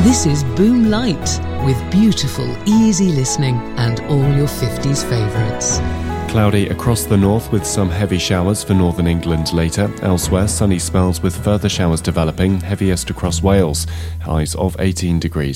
This is Boom Light with beautiful, easy listening and all your 50s favourites. Cloudy across the north with some heavy showers for northern England later. Elsewhere, sunny spells with further showers developing, heaviest across Wales. Highs of 18 degrees.